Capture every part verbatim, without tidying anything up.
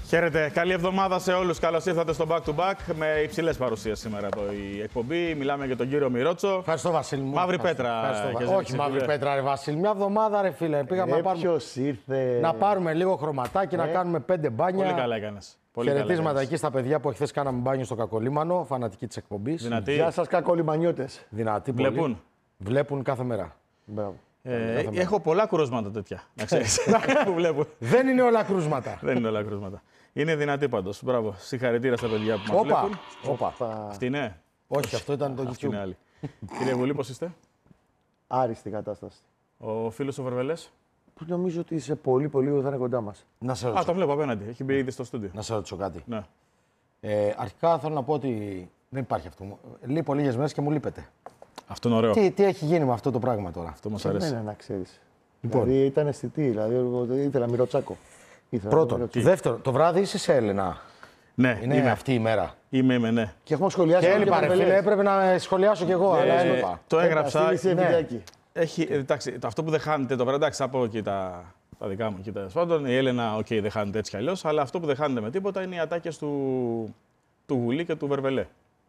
Χαίρετε. Καλή εβδομάδα σε όλους. Καλώς ήρθατε στο Back to Back με υψηλές παρουσίες σήμερα εδώ η εκπομπή. Μιλάμε για τον κύριο Μιρότσο. Ευχαριστώ, Βασίλη μου. Μαύρη Πέτρα. Ευχαριστώ. Όχι, Μαύρη φίλε. Πέτρα, ρε Βασίλη. Μια εβδομάδα, ρε φίλε. Πήγαμε ε, να, πάρουμε... ήρθε... να πάρουμε λίγο χρωματάκι, ε. να κάνουμε πέντε μπάνια. Πολύ καλά έκανες. Χαιρετίσματα εκεί στα παιδιά που εχθές κάναμε μπάνιο στο Κακολίμανο, φανατική της εκπομπής. Δυνατή. Γεια σας, Κακολιμανιώτες. Δυνατή. Βλέπουν. Πολύ. Βλέπουν κάθε μέρα. Μπράβο. Ε, ε, έχω πολλά κρούσματα τέτοια. Να ξέρεις. που βλέπουν. Δεν είναι όλα κρούσματα. Δεν είναι όλα κρούσματα. Είναι δυνατή πάντως. Μπράβο. Συγχαρητήρια στα παιδιά που μας Όπα. βλέπουν. Όπα. Αυτή είναι. Όχι, αυτό ήταν το Αυτή είναι YouTube. άλλη. Κύριε Βουλή, πώς είστε? Άριστη κατάσταση. Ο φίλος ο Βερβελές. Που νομίζω ότι σε πολύ πολύ λίγο θα είναι κοντά μας. Να σε Α, ρωτήσω, τον βλέπω απέναντι. Έχει μπει ήδη στο στούντιο. να σε ρωτήσω κάτι. Ναι. Ε, αρχικά θέλω να πω ότι δεν υπάρχει αυτό. Λείπω λίγες μέρες και μου λείπετε. Αυτό είναι ωραίο. Τι, τι έχει γίνει με αυτό το πράγμα τώρα? Αυτό μας Σε αρέσει. μένα, να ξέρεις. Λοιπόν. Δηλαδή ήταν αισθητή. Δηλαδή εγώ ήθελα Μυροτσάκο. Ήθελα Πρώτον. Μυροτσάκο. Δεύτερον, το βράδυ είσαι σε Έλενα. Ναι, Είναι είμαι. αυτή η μέρα. Είμαι, είμαι, ναι. Και έχουμε σχολιάσει. Και και έλειπα, ρε Βερβελές. φίλε, έπρεπε να σχολιάσω κι εγώ, αλλά Ε, έλειπα. το Θα έγραψα. στείλεις ναι. βιντεάκι. Έχει, εντάξει, το- αυτό που δεν χάνετε το βράδυ, εντάξει, θα πω και τα, τα δικά μου. Τέλος πάντων, η Έλενα, οκ, δεν χάνετε έτσι κι αλλιώς, αλλά αυτό που δεν χάνετε με τίποτα είναι οι ατάκες του, του Γουλή και του Βερβελέ.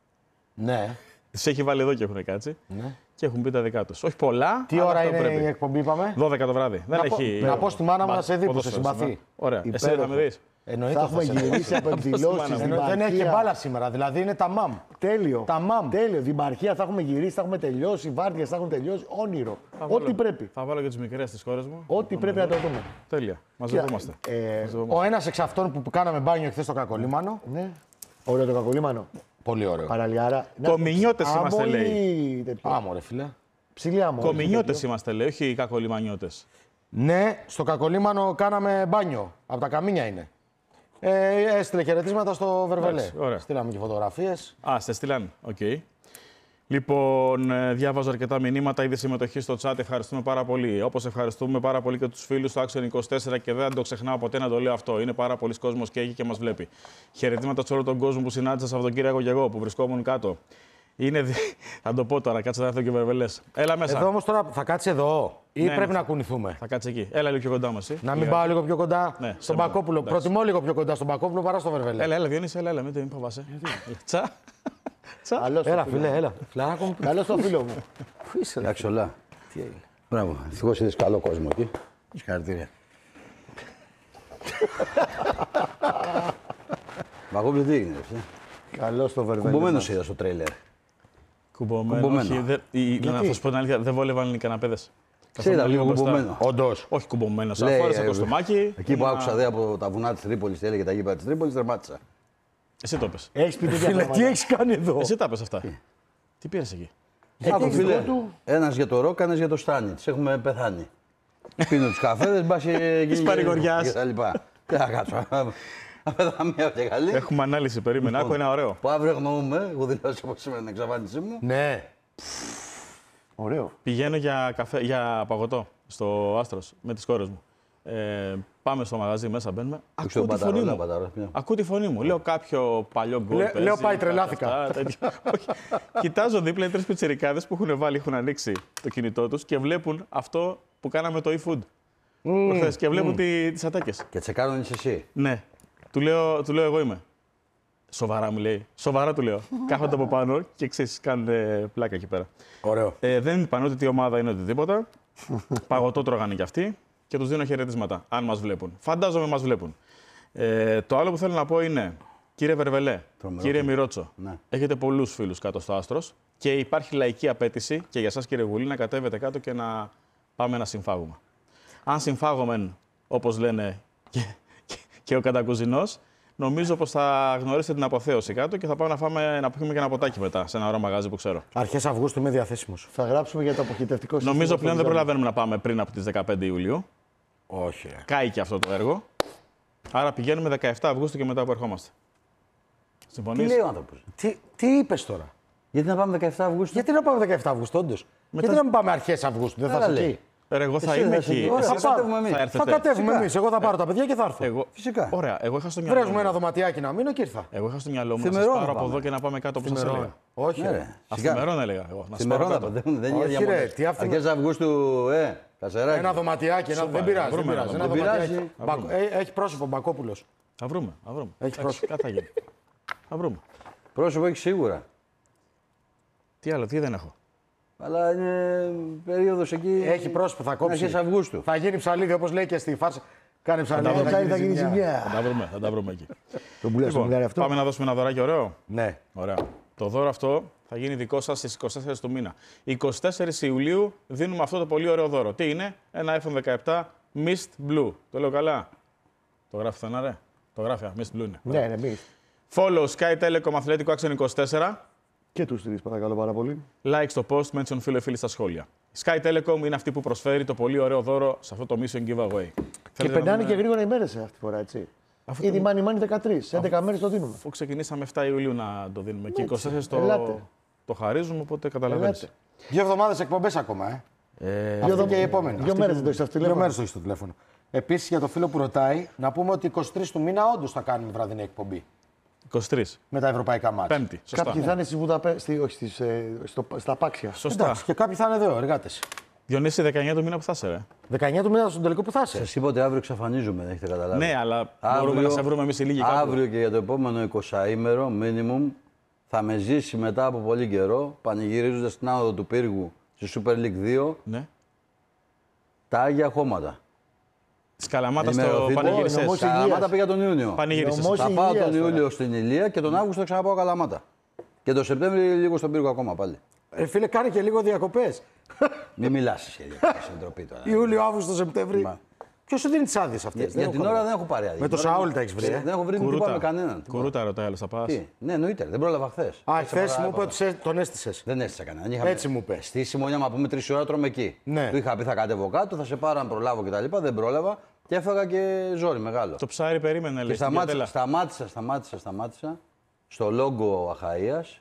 Ναι. Τις έχει βάλει εδώ και έχουν κάτσει ναι. και έχουν πει τα δικά τους. Όχι πολλά. Τι αλλά ώρα αυτό είναι πρέπει. η εκπομπή, είπαμε? δώδεκα το βράδυ. Δεν Να πω- έχει. να πω στη μάνα μου Μπα- να σε δει που σε ποδόσφαιρο συμπαθεί. σήμερα. Ωραία. Εσύ Υπέροχο. θα με δεις. Εννοείται Θα έχουμε θα σε- γυρίσει από εκδηλώσεις. Εννοείται, Εννοείται, δεν έχει και Δημαρχία. μπάλα σήμερα, δηλαδή είναι τα μαμ. Τέλειο. Τα μαμ. Τέλειο. Δημαρχία θα έχουμε γυρίσει, θα έχουμε τελειώσει. Βάρδιες θα έχουν τελειώσει. Όνειρο. Θα Ό,τι βάλω- πρέπει. Θα βάλω και τις μικρές της χώρες μου. Ό,τι πρέπει να το δούμε. Τέλεια. Μαζευόμαστε. Ε, Μαζευόμαστε. Ο ένας εξ αυτών που κάναμε μπάνιο χθες στο Κακολίμανο. ναι. Ωραίο το κακολίμανο. Πολύ ωραίο. Παραλιάρα. Κομινιώτες είμαστε, Άμμο λέει. ή τέτοιο. Άμμο, ρε φίλε. Ψηλή άμμο. Κομινιώτες είμαστε, λέει, όχι οι κακολιμανιώτες. Ναι, στο Κακολίμανο κάναμε μπάνιο. Από τα καμίνια είναι. Ε, έστειλε χαιρετίσματα στο Βερβελέ. Εντάξει, ωραία. Στείλαμε και φωτογραφίες. Α, σε στείλαν. Οκ. Λοιπόν, ε, διάβαζα αρκετά μηνύματα, είδη συμμετοχή στο chat. Ευχαριστούμε πάρα πολύ. Όπως ευχαριστούμε πάρα πολύ και τους φίλους του Action είκοσι τέσσερα και δεν το ξεχνάω ποτέ να το λέω αυτό. Είναι πάρα πολλοί κόσμος και έχει και μας βλέπει. Χαιρετήματα σε όλο τον κόσμο που συνάντησα Σαββατοκύριακο και εγώ που βρισκόμουν κάτω. Είναι. δι- Θα το πω τώρα, κάτσε να έρθω και ο Βερβελές. Έλα μέσα. Εδώ όμως τώρα θα κάτσει εδώ ή Ναι, πρέπει ναι. να κουνηθούμε? Θα κάτσε εκεί. Έλα λίγο πιο κοντά μας. Να μην πάω λίγο πιο κοντά Ναι, στον σε Πακόπουλο. εντάξει. Προτιμώ λίγο πιο κοντά στον Πακόπουλο παρά στο Βερβελέ. Έλα, έλα, Διονύση, έλα, έλα, μην μην φοβάσαι. Τσα. Τσα. Καλώς το Έλα, φίλο φίλε, μου. έλα. Φιλαράκο μου. Καλώς το φίλο μου. Πού είσαι, ρε? Εντάξει, όλα. Τι έγινε? Μπράβο. Ευτυχώς είδες καλό κόσμο εκεί. Συγχαρητήρια. Μαγόβλη τι έγινε, ρε. Καλώς το Βερβέλ. Κουμπωμένος είδα στο τρέιλερ. Κουμπωμένο. Κουμπωμένο. Όχι, δεν- η- να θα σου πω την αλήθεια, δεν βόλευαν οι καναπέδες. Σε είδα λίγο μπροστά. κουμπωμένο. Όντως. Όχι κουμπωμένο. Λέει, Φόρεσα ε, κοστομάκι. Εκεί που ήμουνα- άκουσα δε από τα βουνά της Τρίπολης, τι έλεγε τα γήπεδα της Τρίπολης, τερμάτισα. Εσύ το πες. Έχεις πει τέτοια Φίλε, τι πράγματα. έχεις κάνει εδώ? Εσύ τα πες αυτά. Τι πήρες εκεί. Άκου έχεις φίλε, δικό του. ένας για το ροκ, ένας για το στάνι. Τις έχουμε πεθάνει. Πίνω τους καφέδες, μπας και... Της παρηγοριάς. Και τα λοιπά. Τι θα κάτσω. Απέθα μία και καλή. Έχουμε ανάλυση. Περίμενα. Άκου ένα ωραίο. Που αύριο γνωρούμε, εγώ δηλώσω από σήμερα την εξαφάνισή μου. Ναι. Ωραίο. Πηγαίνω για, καφέ, για παγωτό στο Άστρος με τις κόρες μου. Ε, πάμε στο μαγαζί μέσα, μπαίνουμε. Ακούω στον τη παταρό, φωνή ένα μου. παταρό, μια. Ακούω τη φωνή μου. Λέω κάποιο παλιό γκολ. Λέ- παίζει, λέω, πάει, κάτι τρελάθηκα. αυτά, τέτοια. Όχι. Κοιτάζω δίπλα οι τρεις πιτσιρικάδες που έχουν βάλει, έχουν ανοίξει το κινητό τους και βλέπουν αυτό που κάναμε το e-food. προχθές, και βλέπουν τι, τις ατάκες. Και τσεκάρουν είσαι εσύ. Ναι. Του λέω, του λέω εγώ είμαι. Σοβαρά μου λέει. Σοβαρά του λέω. Κάθονται από πάνω και ξέρεις, κάνουν πλάκα εκεί πέρα. Ωραίο. Ε, δεν είπαν ούτε τι ομάδα είναι οτιδήποτε. Παγωτό τρώγανε κι αυτοί και τους δίνω χαιρετίσματα, αν μας βλέπουν. Φαντάζομαι μας βλέπουν. Ε, το άλλο που θέλω να πω είναι, κύριε Βερβελέ, Τρομερό κύριε φίλο. Μιρότσο, Ναι. έχετε πολλούς φίλους κάτω στο Άστρος και υπάρχει λαϊκή απέτηση και για σας κύριε Γουλή να κατέβετε κάτω και να πάμε να συμφάγουμε. Αν συμφάγομεν, όπως λένε και, και, και ο κατακουζινός, νομίζω πως θα γνωρίσετε την αποθέωση κάτω και θα πάμε να, φάμε, να πιούμε και ένα ποτάκι μετά σε ένα ωραίο μαγάζι που ξέρω. Αρχές Αυγούστου είμαι διαθέσιμος. Θα γράψουμε για το αποχητευτικό σύστημα. Νομίζω στο πλέον δεν Βυζάνιο. προλαβαίνουμε να πάμε πριν από τις δεκαπέντε Ιουλίου. Όχι. ρε. Κάει και αυτό το έργο. Άρα πηγαίνουμε δεκαεφτά Αυγούστου και μετά που ερχόμαστε. Τι Συμφωνείς? λέει ο άνθρωπος. Τι, τι είπες τώρα? Γιατί να πάμε δεκαεφτά Αυγούστου. Γιατί να πάμε δεκαεφτά Αυγούστου, όντως? Μετά- Γιατί να μην πάμε αρχές Αυγούστου, δεν θα Καλά είσαι λέει. εκεί? Ρε, εγώ θα Εσύ είμαι θα είσαι εκεί. εκεί. Ωραία, Εσείς θα κατέβουμε εμείς. θα Θα έρθετε. κατέβουμε Φυσικά. εμείς. Εγώ θα πάρω τα παιδιά και θα έρθω. Εγώ... Φυσικά. Ωραία, εγώ είχα στο μυαλό Βρέζουμε μου. ένα δωματιάκι να μείνω και ήρθα. Εγώ είχα στο μυαλό μου να σας Θημερών πάρω θα από πάμε. εδώ και να πάμε κάτω όπως σας Θημερών. έλεγα. Όχι. Ναι, ρε. ρε. Αυθημερών έλεγα εγώ. Να σας Θημερών πάρω θα κάτω. πάμε. Δεν είναι Όχι, για ρε, μόνο. τι αυθημα- Αρχές Αυγούστου, ε, κασεράκι. Ένα δωματιάκι, ένα... δεν Σοβαρά, πειράζει. Δεν βρούμε πειράζει. ένα Ένα δωματιάκι. δωματιάκι. Δεν Μπακ- ε, Έχει πρόσωπο Μπακόπουλος. Θα βρούμε. Θα βρούμε. Έχει πρόσωπο. Κάτι θα γίνει. Θα βρούμε. Πρόσωπο έχει σίγουρα. Τι άλλο, τι δεν έχω. Αλλά είναι περίοδος εκεί. Έχει πρόσωπο, θα κόψει. Αρχές Αυγούστου. Θα γίνει ψαλίδι όπως λέει και στη φάρσα. Κάνει ψαλίδι. βρούμε. Θα γίνει ζημιά. Θα τα βρούμε, θα τα βρούμε εκεί. Τον πουλάει στο μιλάρι αυτό. Πάμε να δώσουμε ένα δωράκι ωραίο. Ναι. Ωραία. Το δώρο αυτό θα γίνει δικό σας στις είκοσι τέσσερις του μήνα. είκοσι τέσσερις Ιουλίου δίνουμε αυτό το πολύ ωραίο δώρο. Τι είναι? Ένα άιφον δεκαεπτά Mist Blue. Το λέω καλά. Το γράφει θανά, ρε. Το γράφει, α, Mist Blue είναι. Ναι, ναι, μη. Follow Sky Telecom Αθλητικό Action είκοσι τέσσερα. Και τους τρεις, παρακαλώ πάρα πολύ. Like στο post, mention φίλο ή φίλη στα σχόλια. Sky Telecom είναι αυτή που προσφέρει το πολύ ωραίο δώρο σε αυτό το Mission Giveaway. Και περνάνε και γρήγορα οι μέρες αυτή τη φορά, έτσι. Αυτό Ήδη το- μάνι μάνι δεκατρείς, έντεκα μέρες το δίνουμε. Αφού ξεκινήσαμε επτά Ιουλίου να το δίνουμε και είκοσι τέσσερις το, Ελάτε. το χαρίζουμε, οπότε καταλαβαίνεις. Ελάτε. Δύο εβδομάδες εκπομπές ακόμα, ε. Ε, Αυτή δο- και η επόμενη. Δύο μέρες δεν το έχεις στο Δύο τηλέφωνο. μέρες το έχει στο τηλέφωνο. Επίσης για το φίλο που ρωτάει, να πούμε ότι είκοσι τρεις του μήνα όντως θα κάνουμε βραδινή εκπομπή είκοσι τρεις. με τα ευρωπαϊκά μάτια. Πέμπτη. Σωστά. Κάποιοι θα είναι στη Βουδαπέστη, όχι στις, ε, στο, στα Πάξια. Σωστά. Εντάξει, και κάποιοι θα είναι εδώ, εργάτες. Διονύση, δεκαεννιά του μήνα που θα είσαι, ρε. δεκαεννιά του μήνα στον τελικό που θα είσαι. Σας είπα ότι αύριο εξαφανίζομαι, δεν έχετε καταλάβει. Ναι, αλλά μπορούμε να σε βρούμε εμείς οι λίγοι κάπου. Αύριο και για το επόμενο εικοσαήμερο, minimum, θα με ζήσει μετά από πολύ καιρό, πανηγυρίζοντας στην άνοδο του πύργου στη Super League δύο, Ναι. τα Άγια Χώματα. Της Καλαμάτας το Ενημερωθείτε. πανηγύρισες. νομός Καλαμάτα Υγείας. πήγα τον Ιούνιο. Πανηγύρισες. Νομός Θα πάω Υγείας τον τώρα. Ιούλιο στην Ηλία και τον Αύγουστο θα ξαναπάω Καλαμάτα. Και τον Σεπτέμβριο λίγο στον πύργο ακόμα πάλι. Ε, φίλε, κάνε και λίγο διακοπές. Μην μιλάς σχέδια. Στην ντροπή τώρα. Ιούλιο, Αύγουστο, Σεπτέμβρη. Μα. Ποιο σου δίνει τι άδειε αυτέ? Για, για την ώρα δεν έχω πάρει άδεια. Με το Την ώρα Σαούλ δεν- τα έχεις βρει, ε? Δεν έχω βρει τίποτα με κανέναν. τίποτα. Κουρούτα ρωτάει άλλος, θα πας. Τι, ναι, εννοείται. Δεν πρόλαβα χθε. Α, χθε μου είπε ότι σε- τον έστησε. Δεν έστησα κανέναν. Είχαμε Έτσι μου είπε. στήσιμο, άμα πούμε τρει ώρα τρώμε εκεί. Ναι. Του είχα πει θα κατέβω κάτω, θα σε πάρω αν προλάβω κτλ. Δεν πρόλαβα και έφαγα και ζόρι μεγάλο. Το ψάρι περίμενε, λέει. Και στην σταμάτησα, Πιατέλα. σταμάτησα, σταμάτησα, σταμάτησα στο λόγκο Αχαΐας.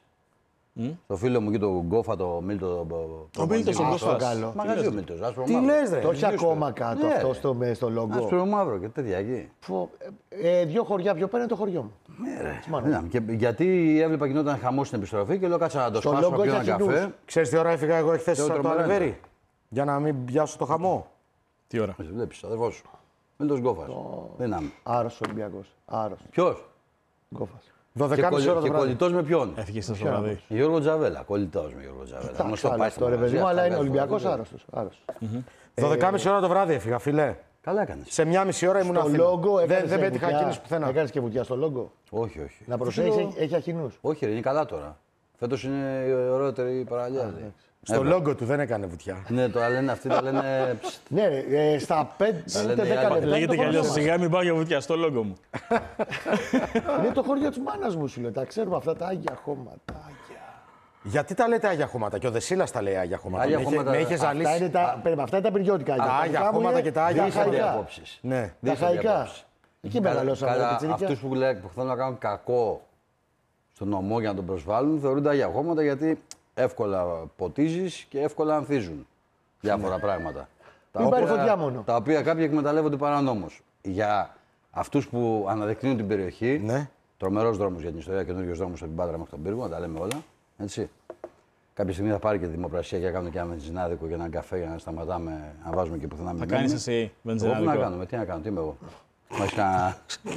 Το φίλο μου εκεί τον Γκόφα, το Μίλτο. Ο Μίλτος ο Αυτό Γκόφας. καλό. Μαγαζί ο Μίλτος, άσπρο Τι μαύρο. λες, ρε. Το έχει Δυο ακόμα στο- κάτω Ναι, αυτό ρε. στο, με- στο λόγο. Άσπρο μαύρο και τέτοια εκεί. Φω- ε, ε, δύο χωριά πιο πέρα είναι το χωριό μου. Ναι, και γιατί έβλεπα γινόταν χαμό στην επιστροφή και λέω κάτσα να το Στο σπάσω, να λόγο πιω έχει ένα καφέ. αχινούς. Ξέρει τι ώρα έφυγα εγώ εχθέ Και από το τρομερό είναι. Αλβέρι. Για να μην πιάσω το χαμό. Τι ώρα. Εσύ βλέπεις, αδερφός σου. Μίλτος Γκόφας. Δύναμη. Άρρωστο Ολυμπιακός. Άρρωστο. Ποιος? Γκόφας. Και, δώδεκα και μισή ώρα κολλη, το και βράδυ. κολλητός με ποιον? Έφυγε στο βράδυ. Γιώργο Τζαβέλα. Κολλητός με Γιώργο Τζαβέλα. Εντάξει, Γνωστό άλλο πάει αυτό στο ρε παιδί μαγαζί, μου, αλλά αυτά είναι βγάζει Ολυμπιακός το άρρωστος. Άρρωστος. δώδεκα και μισή ώρα το βράδυ έφυγα, φιλέ. Καλά έκανες. Σε μια μισή ώρα ήμουν Στο Αθήνα. λόγο Δεν, έκανες δεν και πέτυχα βουτιά. κίνηση πουθενά. Έκανες και βουτιά στο λόγο. Όχι, όχι. Να προσέχεις, έχει, έχει αχινούς. Όχι, ρε, είναι καλά τώρα. Φέτος είναι η ωραιότερη παραλία. λέει. Στο λόγο του δεν έκανε βουτιά. Ναι, το λένε αυτοί, τα λένε. ψτ. Ναι, ρε, ε, στα πέντε λένε οι δέκα άλλοι. λεπτά. Λέγεται είναι κι το αλλιώς χωριό σιγά μην πάω για βουτιά στο λόγο μου. μας. Είναι το χωριό της μάνας μου, σου λέω. Τα ξέρουμε αυτά τα άγια χώματα. Άγια. Γιατί τα λέτε Άγια Χώματα και ο Δεσίλας τα λέει Άγια Χώματα. Άγια Με είχε- Χώματα- Με είχε Αυτά είναι ζαλίσει. τα, περίμενε, αυτά είναι τα πυριώτικα. Τα Άγια δικά μου Χώματα είναι και τα Άγια δίχτυα. Δύσκολη Χώματα. απόψεις. Ναι. Τα Δύσκολη χαϊκά. απόψεις. Εκεί Καλά- μεγαλώσαμε καλά, τα πιτσιρίκια. αυτούς που, λέ- που θέλουν να κάνουν κακό στον νομό για να τον προσβάλλουν θεωρούνται Άγια Χώματα γιατί εύκολα ποτίζεις και εύκολα ανθίζουν διάφορα πράγματα. Τα Μην πάρει οποία- φωτιά μόνο. Τα οποία κάποιοι εκμεταλλεύονται παρανόμως. Για αυτούς που αναδεικνύουν την περιοχή, Ναι. τρομερός δρόμος για την ιστορία, καινούριος δρόμος από την Πάτρα μέχρι τον Πύργο, να τα λέμε όλα. Έτσι. Κάποια στιγμή θα πάρει και δημοπρασία για να κάνουμε και ένα βενζινάδικο και έναν καφέ για να σταματάμε, να βάζουμε και πουθενά. Θα κάνεις εσύ Εγώ τι να βενζινάδικο. κάνουμε, τι να κάνω, τι είμαι εγώ. Μα έχει κανένα.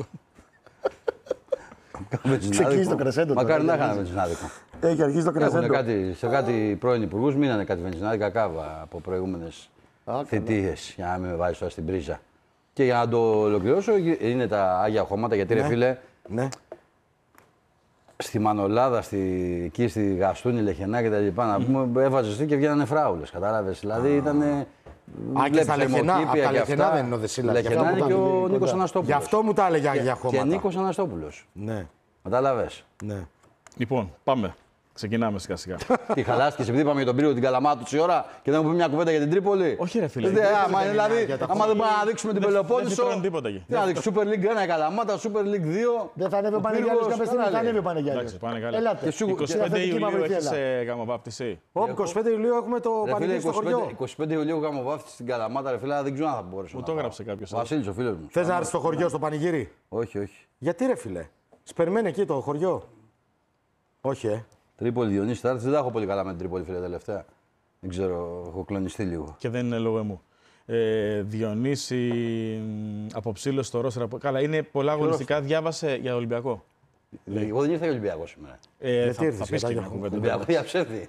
Ξεκίνησε το κρεσέντο τώρα, Μακάρι να γιατί είχα ένα βενζινάδικο. Έχει αρχίσει το Έχουν κρεσέντο. κάτι, σε κάτι πρώην υπουργού μείνανε κάτι βενζινάδικα κάβα από προηγούμενε θητείε για να μην με βάζει τώρα στην πρίζα. Και για να το ολοκληρώσω, είναι τα Άγια Χώματα γιατί ρε φίλε, Ναι. στη Μανολάδα, στη, εκεί στη Γαστούνη, Λεχενά και τα λοιπά, να πούμε, έβαζε εσύ και βγαίνανε φράουλες, κατάλαβες. Δηλαδή ήταν. Α, και στα Λεχενά, απ' τα Λεχενά δεν είναι ο Δεσίλας. Λεχενά Γι' είναι αυτό και που ο ήταν Νίκος κοντά. Αναστόπουλος. Γι' αυτό μου τα έλεγε Άγια Και Χώματα. Νίκος Αναστόπουλος. Ναι, Κατάλαβες. ναι. Λοιπόν, πάμε. Ξεκινάμε σιγά σιγά. Τι χαλάστηκε επειδή είπαμε για τον πύργο την Καλαμάτα τόση ώρα και δεν μου πει μια κουβέντα για την Τρίπολη. Όχι, ρε φίλε. Δεν- Δεν- άμα, δεν δηλαδή, είναι για τα άμα δεν μπορούμε να δείξουμε την δεν Πελοπόννησο. συμφέρουν τίποτα εκεί. Τι να δείξει, Super League ένα η Καλαμάτα, Super League δύο. Δεν θα ανέβει ο ο Πανεγιάλης Πύργος, κάποια στιγμή, καλά θα λέει. ανέβει ο Πανεγιάλης. Εντάξει, πάνε καλά. Ελάτε. Και σου- είκοσι πέντε Θετική Ιουλίου μαυριθέλα. έχεις ε, γαμοβάπτιση. Όπου είκοσι πέντε Ιουλίου έχουμε το Ρε φίλε, πανηγύρι στο χωριό. είκοσι πέντε, είκοσι πέντε Ιουλίου είχαμε βάφτιση στην Καλαμάτα, ρε φίλε, αλλά δεν ξέρω αν θα μπορέσω. Μου να το πάω. έγραψε κάποιος. Ο Βασίλης, ο φίλος μου. Θε να έρθει στο χωριό, στο πανηγύρι. Όχι, όχι. Γιατί ρε φίλε. Σπερμένει εκεί το χωριό. Όχι, ε. Τρίπολη Διονύση, θα έρθεις, δεν τα έχω πολύ καλά με την Τρίπολη, φίλε, τελευταία. Δεν ξέρω, έχω κλονιστεί λίγο. Και δεν είναι λόγω εμού. Ε, Διονύση, αποψήλωση στο ρόστερ. Καλά, είναι πολλά αγωνιστικά. Διάβασε για Ολυμπιακό. Εγώ δεν ήρθα για Ολυμπιακό σήμερα. Ε, θα θα πεις και μια κουβέντα. Ολυμπιακό διαψεύδει.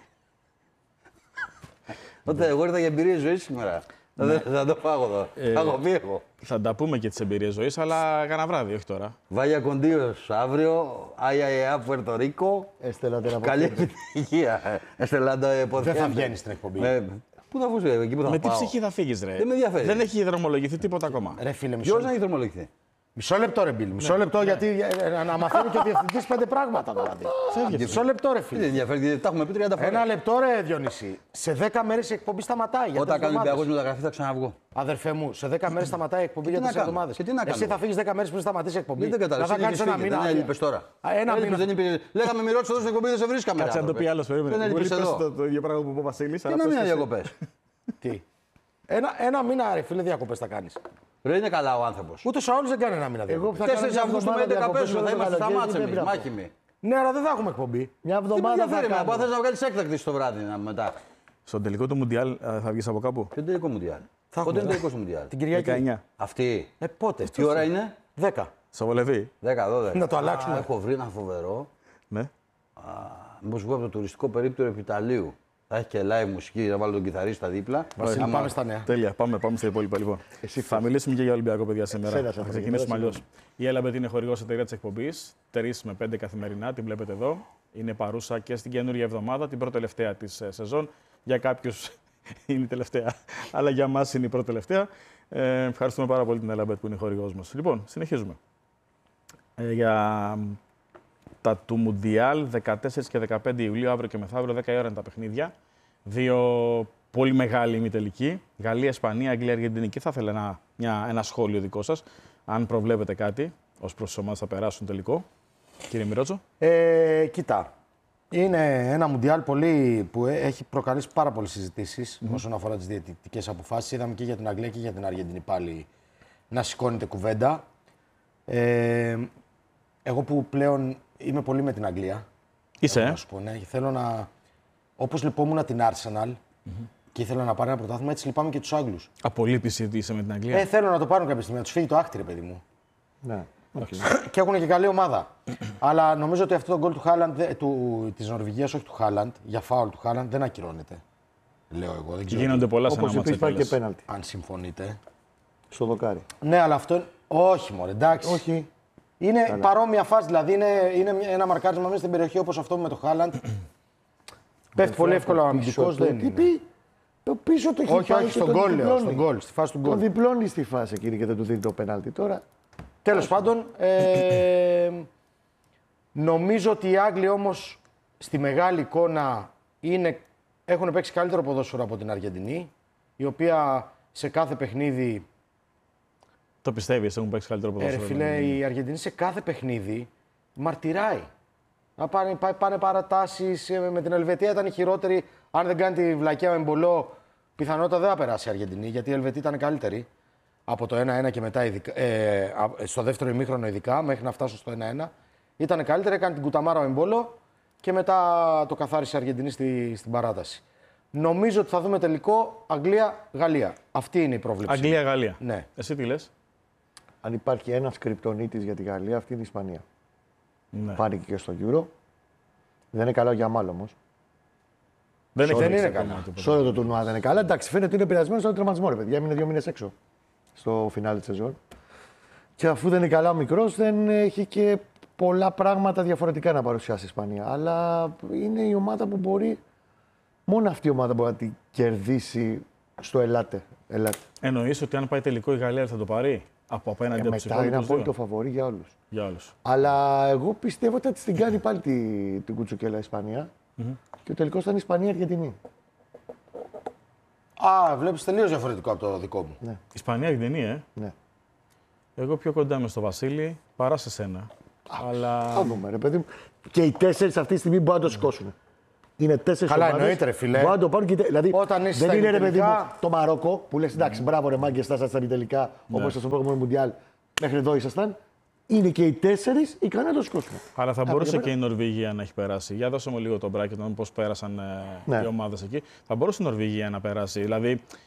Τότε εγώ ήρθα για εμπειρία ζωή σήμερα. Δεν θα το πάω εδώ. Θα έχω πει εγώ. Θα τα πούμε και τις εμπειρίες ζωής, αλλά κάνα βράδυ, όχι τώρα. Βάγια Κοντίος αύριο, Αϊ Πουέρτο Ρίκο. Καλή επιτυχία. Εστελάντο Δεν θα βγαίνει στην εκπομπή. Πού θα βγει, εκεί που θα Με πάω. τι ψυχή θα φύγεις, ρε. Δεν με ενδιαφέρει. Δεν έχει δρομολογηθεί τίποτα ακόμα. Ρε φίλε, μισό, Ποιος να έχει δρομολογηθεί. μισό λεπτό ρε Μπίλ. Μισό λεπτό γιατί ε, να μαθαίνει και ο διευθυντής πέντε πράγματα δηλαδή. Μισό λεπτό ρε Δεν φίλε. ενδιαφέρει, τα έχουμε πει τριάντα φορές. Ένα λεπτό ρε Διονύση. Σε δέκα μέρες η εκπομπή σταματάει. Για Όταν τρεις κάνει Ολυμπιακός εβδομάδες. μεταγραφή θα ξαναβγώ. Αδερφέ μου, σε δέκα μέρες σταματάει η εκπομπή για να τρεις κάνω, εβδομάδες. και τι να κάνω. Εσύ θα φύγεις δέκα μέρες πριν σταματήσει η εκπομπή. Δεν κατάλαβα. Θα κάνεις ένα μήνα. Δεν έλειπες τώρα. Α, ένα Έλειπες, μήνα. δεν είπε- Λέγαμε μη ρώτησε εδώ στην εκπομπή, δεν σε βρίσκαμε. Κάτσε να το πει άλλος, Δεν περίμενε. Μπορεί έλειπες να πες εδώ. το ίδιο πράγμα που είπε ο Βασίλης. Τι αλλά να πες μην και εσύ. διακοπές. Τι. Ένα, ένα μήνα ρε φίλε διακοπές θα κάνεις. Ρε είναι καλά ο άνθρωπος. Ούτως άλλως δεν κάνει ένα μήνα διακοπές. τέσσερις Αυγούστου με έντεκα πέσουμε, θα είμαστε στα μάτσα εμείς, μάχημοι. Ναι, αλλά δεν θα έχουμε εκπομπή. Μια Τι με εβδομάδα θα ενδιαφέρει, μα κάνουμε. θες να βγάλεις έκτακτη στο βράδυ να- μετά. Στον τελικό του Μουντιάλ ε, θα βγεις από κάπου. Ποιο τελικό Μουντιάλ. Θα Πότε έχουμε, είναι ε. τελικό στο Μουντιάλ. Την Κυριακή. δεκαεννιά. Αυτή. Ε, πότε. Τι ώρα είναι. δέκα. Στο Βολεβί. δέκα δώδεκα. Να το αλλάξουμε. Α, έχω βρει ένα φοβερό. Ναι. Μήπως βγω από το τουριστικό περίπτερο Επιταλείου. Θα έχει και live μουσική, να βάλω τον κιθαρίστα δίπλα. Βασίλη, Άμα- πάμε στα νέα. Τέλεια. Πάμε, πάμε στα υπόλοιπα. Λοιπόν, θα μιλήσουμε και για Ολυμπιακό, παιδιά, σήμερα. Σένα, Θα σένα, ξεκινήσουμε σένα, αλλιώ. Η Έλαμπετ είναι χορηγός εταιρεία της εκπομπής. τρία με πέντε καθημερινά, την βλέπετε εδώ. Είναι παρούσα και στην καινούργια εβδομάδα, την πρώτη τελευταία της ε, σεζόν. Για κάποιους είναι η τελευταία, αλλά για μας είναι η πρώτη τελευταία. Ε, ευχαριστούμε πάρα πολύ την Έλαμπετ που είναι χορηγός μας. Λοιπόν, συνεχίζουμε. Ε, για τα του Μουντιάλ, δεκατέσσερις και δεκαπέντε Ιουλίου, αύριο και μεθαύριο, δέκα η ώρα είναι τα παιχνίδια. Δύο πολύ μεγάλοι ημιτελικοί. Γαλλία, Ισπανία, Αγγλία, Αργεντινή. Και θα ήθελα ένα, μια, ένα σχόλιο δικό σας, αν προβλέπετε κάτι ως προς τις ομάδες θα περάσουν τελικό. Κύριε Μιρότσο. Ε, κοίτα, είναι ένα μουντιάλ πολύ, που έχει προκαλέσει πάρα πολλές συζητήσεις mm-hmm. όσον αφορά τις διαιτητικές αποφάσεις. Είδαμε και για την Αγγλία και για την Αργεντινή πάλι να σηκώνεται κουβέντα. Ε, εγώ που πλέον είμαι πολύ με την Αγγλία. Είσαι, θέλω ε? να σου πω, ναι, θέλω να... Όπως λυπόμουν την Arsenal mm-hmm. και ήθελα να πάρει ένα πρωτάθλημα, έτσι λυπάμαι και τους Άγγλους. Απολύπηση ότι είσαι με την Αγγλία. Ε, θέλω να το πάρουν κάποια στιγμή, να τους φύγει το άχτηρε, παιδί μου. Ναι. Και έχουν και καλή ομάδα. Αλλά νομίζω ότι αυτό το γκολ του Χάλαντ, του, της Νορβηγίας, όχι του Χάλαντ, για φάουλ του Χάλαντ, δεν ακυρώνεται. Λέω εγώ. Δεν ξέρω Γίνονται πολλά σε ένα Όπως μάτς επίσης υπάρχει και εκτέλεσης. πέναλτι αν συμφωνείτε. στο δοκάρι. Ναι, αλλά αυτό είναι... Όχι, μωρέ, εντάξει. Όχι. Είναι Καλά. παρόμοια φάση, δηλαδή είναι, είναι μια- ένα μαρκάρισμα μέσα στην περιοχή όπως αυτό με το Χάλαντ. Πέφτει πολύ εύκολα ο αμυντικός, δεν Τι είναι. πει, το πίσω το έχει Όχι, πάει όχι, και στον τον γκολ λέω, διπλώνει. στον γκολ, στη φάση του Τον γκολ. διπλώνει στη φάση εκείνη και δεν του δίνει το πέναλτι. Τώρα Τέλος πάντων, ε, νομίζω ότι οι Άγγλοι όμως στη μεγάλη εικόνα είναι, έχουν παίξει καλύτερο ποδόσφαιρο από την Αργεντινή, η οποία σε κάθε παιχνίδι, Το πιστεύεις, έχουν παίξει καλύτερο ε, ρε ποδόσφαιρο. φίλε, η Αργεντινή σε κάθε παιχνίδι μαρτυράει. Να πάνε, πά- πάνε παρατάσεις, ε, με την Ελβετία ήταν η χειρότερη. Αν δεν κάνει τη βλακιά με μπολό, πιθανότατα δεν θα περάσει η Αργεντινή, γιατί η Ελβετία ήταν καλύτερη. Από το ένα ένα και μετά, ειδικά, ε, α- στο δεύτερο ημίχρονο ειδικά, μέχρι να φτάσω στο ένα ένα. Ήταν καλύτερη, έκανε την κουταμάρα ο Εμπόλο και μετά το καθάρισε η Αργεντινή στη, στην παράταση. Νομίζω ότι θα δούμε τελικό Αγγλία-Γαλλία. Αυτή είναι η πρόβλεψη. Αγγλία-Γαλλία. Ναι. Εσύ τι λες? αν υπάρχει ένας κρυπτονίτης για τη Γαλλία, αυτή είναι η Ισπανία. Ναι. Φάνηκε και στο Euro. Δεν είναι καλά για μάλλον όμως. Δεν, έχει δεν παίξει είναι ακόμα καλά. τίποτα. Σε όλο το τουρνουά δεν είναι καλά. Εντάξει, φαίνεται ότι είναι πειρασμένο στον τερματισμό. Ρε παιδιά, έμεινε δύο μήνες έξω στο φινάλε τη σεζόν. Και αφού δεν είναι καλά ο μικρός, δεν έχει και πολλά πράγματα διαφορετικά να παρουσιάσει η Ισπανία. Αλλά είναι η ομάδα που μπορεί. Μόνο αυτή η ομάδα μπορεί να την κερδίσει στο ελάτε. ελάτε. Εννοείς ότι αν πάει τελικό η Γαλλία θα το πάρει από απέναντι Και από τους μετά είναι υπόλοιπους απόλυτο δύο. φαβορί για όλους. Για όλους. Αλλά εγώ πιστεύω ότι θα της την κάνει πάλι τη, την κουτσουκέλα η Ισπανία. Mm-hmm. Και ο τελικός θα είναι Ισπανία-Αργεντινή. Α, βλέπεις τελείως διαφορετικό από το δικό μου. Ισπανία-Αργεντινή, ε. Ναι. Εγώ πιο κοντά είμαι στο Βασίλη παρά σε σένα. Αλλά Θα δούμε, ρε παιδί μου. Και οι τέσσερις αυτή τη στιγμή μπορούν να το σηκώσουν. Είναι τέσσερις Καλά, ομάδες. εννοείται, ρε φίλε. Μπορούν να το πάρουν και. τε- Δηλαδή, Όταν είσαι δεν στα είναι ρε παιδί μου ημιτελικά- το Μαρόκο που λες εντάξει, μπράβο ρε μάγκες, στάσατε στα ημιτελικά όπως στο προηγούμενο Μουντιάλ. Μέχρι εδώ ήσασταν. Είναι και οι τέσσερις ικανοί να το σηκώσουν. Αλλά θα Άρα, μπορούσε για και η Νορβηγία να έχει περάσει. Για δώσε μου λίγο τον μπράκετ να δούμε πώς πέρασαν ε, Ναι. οι ομάδες εκεί. Θα μπορούσε η Νορβηγία να περάσει. Δηλαδή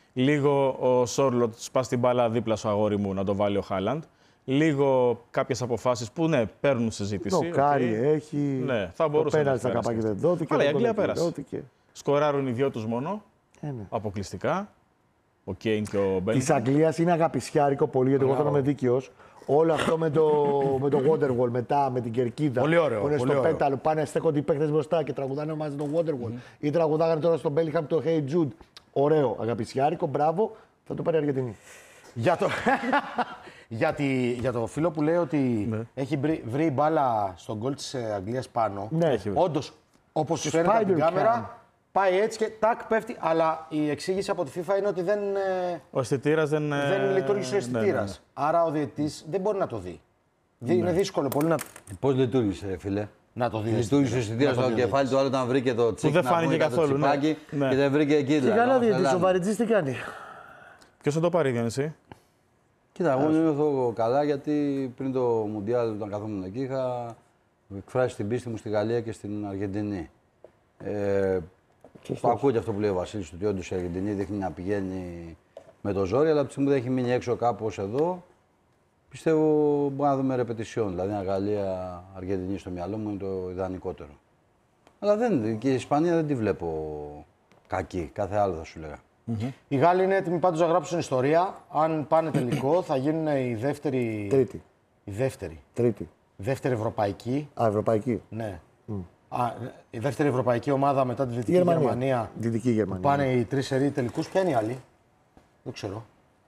Λίγο ο Σόρλοτ σπάσει την μπάλα δίπλα στο αγόρι μου να το βάλει ο Χάλαντ. Λίγο κάποιες αποφάσεις που ναι, παίρνουν συζήτηση. Το Κάρι okay. έχει. Ναι, θα το μπορούσε να πέναλτι στα καπάκια δεν δόθηκε. Αλλά η Αγγλία πέρασε. Δόθηκε. Σκοράρουν οι δυο τους μόνο. Ε, ναι. Αποκλειστικά. Ο Κέιν και ο Μπέλ. Τη Αγγλία είναι αγαπησιάρικο πολύ, γιατί εγώ θέλω να είμαι δίκαιο. Όλο αυτό με το, με το Wonderwall μετά, με την κερκίδα. Πολύ ωραίο, που είναι πολύ στο ωραίο. πέταλο, πάνε, στέκονται οι παίκτες μπροστά και τραγουδάνε μαζί το Wonderwall. Mm-hmm. Ή τραγουδάγανε τώρα στο Bellingham το Hey Jude. Ωραίο, αγαπησιάρικο, μπράβο. Θα το πάρει η Αργεντινή. Για το... για, τη... για το φίλο που λέει ότι Ναι. έχει βρει, βρει η μπάλα στον γκολ της Αγγλίας πάνω. Ναι, έχει βρει. Όντως, όπως φαίνεται από την Spider κάμερα, πάει έτσι και τάκ πέφτει. Αλλά η εξήγηση από τη FIFA είναι ότι δεν, ε, Ο αισθητήρας δεν, ε, δεν λειτουργήσε ο αισθητήρας. ναι, ναι, ναι. Άρα ο διαιτητής δεν μπορεί να το δει. Ναι. Είναι δύσκολο πολύ να, Πώς λειτουργήσε, ρε φίλε. να το δει. Λειτουργήσε ο αισθητήρας στο κεφάλι του, άλλο όταν βρήκε το τσίκ δεν να φάνηκε πούμε, καθόλου, το τσιπάκι ναι. και δεν βρήκε εκεί. Και δηλαδή, καλά να διαιτητής, ο τρελάνε. Βαριτζής τι κάνει. Ποιος θα το πάρει, Διονύση? Κοίτα, εγώ νιώθω καλά γιατί πριν το Μουντιάλ, όταν καθόμουν εκεί, είχα εκφράσει την πίστη μου στη Γαλλία και στην Αργεντινή. Ε, το ακούω και αυτό που λέει ο Βασίλης, ότι όντως η Αργεντινή δείχνει να πηγαίνει με το ζόρι, αλλά από τη στιγμή που δεν έχει μείνει έξω κάπως εδώ, πιστεύω μπορούμε να δούμε ρεπετησιόν. Δηλαδή, μια Γαλλία-Αργεντινή στο μυαλό μου είναι το ιδανικότερο. Αλλά δεν, και η Ισπανία δεν τη βλέπω κακή. Κάθε άλλο θα σου λέγα. Mm-hmm. Οι Γάλλοι είναι έτοιμοι πάντως να γράψουν ιστορία. Αν πάνε τελικό, θα γίνουν οι δεύτεροι. Τρίτη. Η δεύτερη. Τρίτη. Δεύτερη ευρωπαϊκή. Α, Ευρωπαϊκή. Ναι. Mm. Α, η δεύτερη ευρωπαϊκή ομάδα μετά τη Δυτική Γερμανία. Γερμανία. Δυτική Γερμανία. Πάνε οι τρεις σερί τελικούς. Ποια είναι η άλλη? Δεν ξέρω.